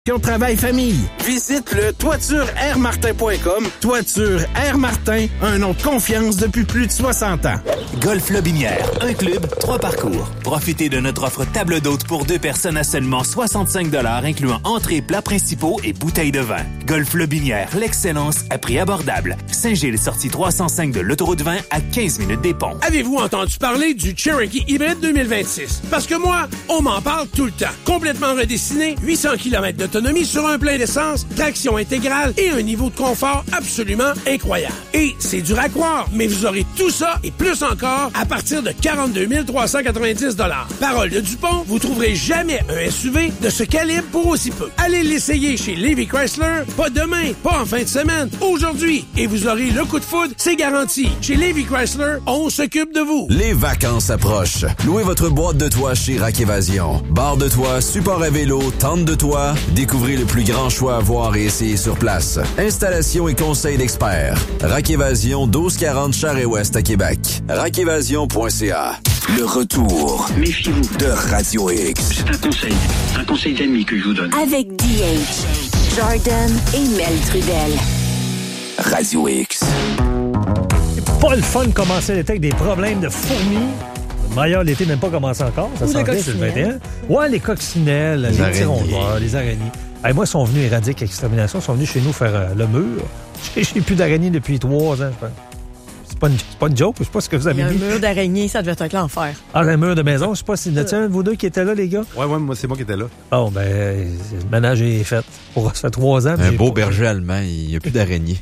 Travail famille. Visite le toitureairmartin.com. Toiture Air Martin, un nom de confiance depuis plus de 60 ans. Golf Lobinière, un club, 3 parcours. Profitez de notre offre table d'hôte pour 2 personnes à seulement 65 $, incluant entrées, plats principaux et bouteilles de vin. Golf Lobinière, l'excellence à prix abordable. Saint-Gilles, sortie 305 de l'autoroute 20 à 15 minutes des ponts. Avez-vous entendu parler du Cherokee Hybrid 2026? Parce que moi, on m'en parle tout le temps. Complètement redessiné, 800 km d'autonomie sur un plein d'essence, traction intégrale et un niveau de confort absolument incroyable. Et c'est dur à croire, mais vous aurez tout ça et plus encore à partir de 42 390 $. Parole de Dupont, vous trouverez jamais un SUV de ce calibre pour aussi peu. Allez l'essayer chez Levy Chrysler, pas demain, pas en fin de semaine, aujourd'hui. Et vous aurez le coup de foudre, c'est garanti. Chez Levy Chrysler, on s'occupe de vous. Les vacances approchent. Louez votre boîte de toit chez Rack Évasion. Barre de toit, support à vélo, tente de toit. Découvrez le plus grand choix à voir et essayer sur place. Installation et conseils d'experts. Rack Évasion, 1240 Charest-Ouest à Québec. RackEvasion.ca. Le retour. Méfiez-vous de Radio X. C'est un conseil d'amis que je vous donne. Avec DH, Jordan et Mel Trudel. Radio X. C'est pas le fun de commencer l'été avec des problèmes de fourmis. D'ailleurs, l'été n'a même pas commencé encore. Ça s'en vient, c'est le 21. Ouais, les coccinelles, les petits rongeurs, les araignées. Hey, moi, ils sont venus éradiquer Extermination. Ils sont venus chez nous faire le mur. J'ai plus d'araignées depuis 3 ans, je pense. C'est pas une joke, je sais pas ce que vous avez mis. Un mur d'araignée, ça devait être l'enfer. Ah, un mur de maison, je sais pas si... Y a-t-il un de vous deux qui était là, les gars? Ouais, moi, c'est moi qui étais là. Bon, ben, le ménage est fait. Ça fait 3 ans. Un beau berger allemand, il n'y a plus d'araignées.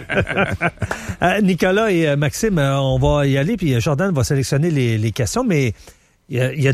Nicolas et Maxime, on va y aller, puis Jordan va sélectionner les questions, mais il y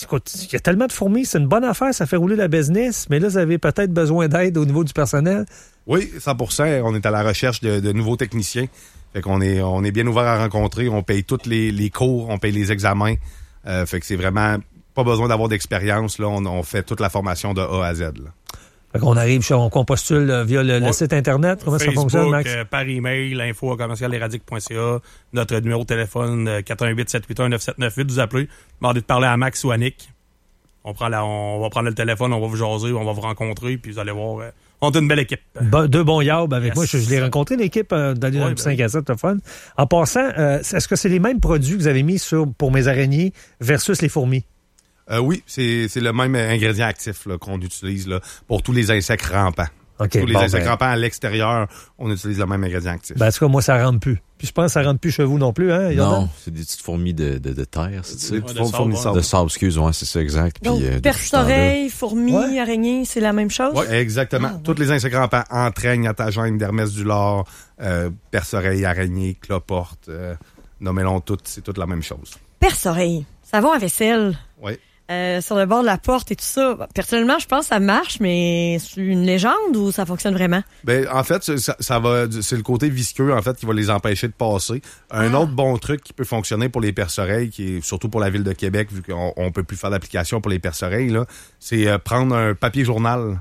a tellement de fourmis, c'est une bonne affaire, ça fait rouler la business, mais là, vous avez peut-être besoin d'aide au niveau du personnel. Oui, 100%. On est à la recherche de nouveaux techniciens. Fait qu'on est bien ouvert à rencontrer. On paye tous les cours, on paye les examens. Fait que c'est vraiment pas besoin d'avoir d'expérience. Là, on fait toute la formation de A à Z. Là. Fait qu'on arrive, on postule via le site Internet. Comment Facebook, ça fonctionne, Max? Par email, info@lesradiques.ca. Notre numéro de téléphone, 418-781-9798. Vous appelez, demandez de parler à Max ou à Nick. On va prendre le téléphone, on va vous jaser, on va vous rencontrer, puis vous allez voir... on a une belle équipe. 2 bons yabs avec moi. Je l'ai rencontré, l'équipe d'aller dans le 5 à 7, le fun. En passant, est-ce que c'est les mêmes produits que vous avez mis pour mes araignées versus les fourmis? Oui, c'est le même ingrédient actif là, qu'on utilise là, pour tous les insectes rampants. Okay, tous les insectes rampants à l'extérieur, on utilise le même ingrédient actif. Ben, en tout cas, moi, ça rentre plus. Puis je pense que ça rentre plus chez vous non plus, hein? Non, c'est des petites fourmis de terre, c'est ça? Des petites fourmis de sable. De sable, excuse, ouais, c'est ça, exact. Donc, perce-oreille, fourmis, araignées, c'est la même chose? Oui, exactement. Tous les insectes rampants, entraînes, attagènes, dermès du lard, perce-oreille, araignée, cloporte, nommez-les toutes, c'est toute la même chose. Perce-oreille, savon à vaisselle. Oui. Sur le bord de la porte et tout ça. Personnellement, je pense que ça marche, mais c'est une légende ou ça fonctionne vraiment? Ben, en fait, ça va, c'est le côté visqueux, en fait, qui va les empêcher de passer. Un autre bon truc qui peut fonctionner pour les perce-oreilles, qui est surtout pour la ville de Québec, vu qu'on peut plus faire d'application pour les perce-oreilles, là, c'est prendre un papier journal,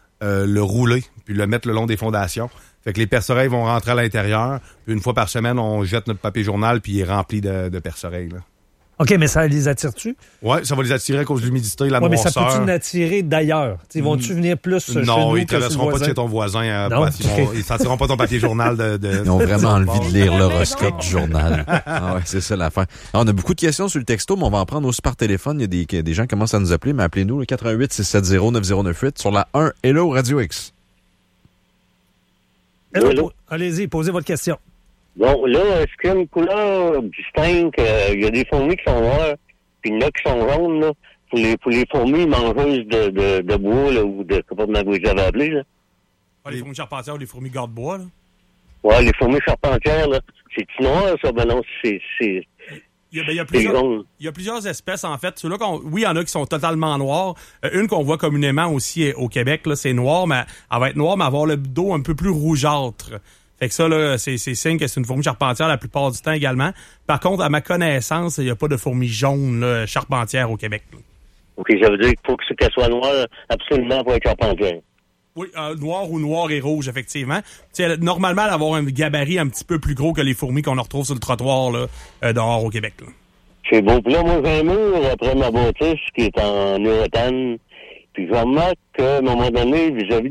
le rouler, puis le mettre le long des fondations. Fait que les perce-oreilles vont rentrer à l'intérieur, puis une fois par semaine, on jette notre papier journal, puis il est rempli de perce-oreilles, là. OK, mais ça les attire-tu? Oui, ça va les attirer à cause de l'humidité, la noirceur. Mais ça peut-tu l'attirer d'ailleurs? Ils vont-tu venir plus chez nous? Non, ils ne traverseront pas de chez ton voisin. Ils ne sentiront pas ton papier journal. Ils ont vraiment envie de lire l'horoscope du journal. Ah ouais, c'est ça l'affaire. Alors, on a beaucoup de questions sur le texto, mais on va en prendre aussi par téléphone. Il y a des gens qui commencent à nous appeler, mais appelez-nous le 88-670-9098 sur la 1 Hello Radio X. Hello. Allez-y, posez votre question. Bon, là, est-ce qu'il y a une couleur distincte? Il y a des fourmis qui sont noires, puis il y en a qui sont jaunes, là. Pour les fourmis mangeuses de bois, là, ou de, comment vous les avez appelées, là. Ah, les fourmis charpentières ou les fourmis garde-bois, là? Ouais, les fourmis charpentières, là. C'est-tu noir, ça? Ben non, c'est il y a plusieurs espèces, en fait. Ceux-là, oui, il y en a qui sont totalement noirs. Une qu'on voit communément aussi au Québec, là, c'est noir, mais elle va être noire, mais avoir le dos un peu plus rougeâtre. Fait que ça, là, c'est signe que c'est une fourmi charpentière la plupart du temps également. Par contre, à ma connaissance, il n'y a pas de fourmi jaune là, charpentière au Québec. Là. OK, ça veut dire qu'il faut qu'elle soit noire absolument pour être charpentière. Oui, noir ou noir et rouge, effectivement. T'sais, normalement, elle va avoir un gabarit un petit peu plus gros que les fourmis qu'on retrouve sur le trottoir là, dehors au Québec. Là. C'est beau. Puis là, moi, j'ai un mur après ma bâtisse qui est en urethane. Puis je remarque qu'à un moment donné, vis-à-vis